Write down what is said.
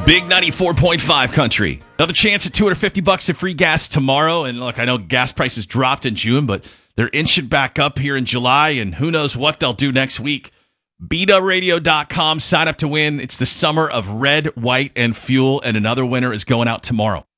Big 94.5 country. Another chance at $250 of free gas tomorrow. And look, I know gas prices dropped in June, but they're inching back up here in July, and who knows what they'll do next week. BetaRadio.com. Sign up to win. It's the summer of red, white, and fuel, and another winner is going out tomorrow.